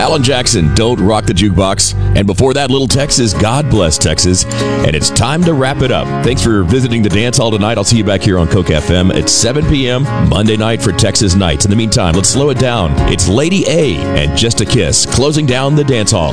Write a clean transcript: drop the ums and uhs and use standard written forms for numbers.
Alan Jackson, Don't Rock the Jukebox. And before that, Little Texas, God Bless Texas. And it's time to wrap it up. Thanks for visiting the dance hall tonight. I'll see you back here on Coke FM at 7 p.m. Monday night for Texas Nights. In the meantime, let's slow it down. It's Lady A and Just a Kiss, closing down the dance hall.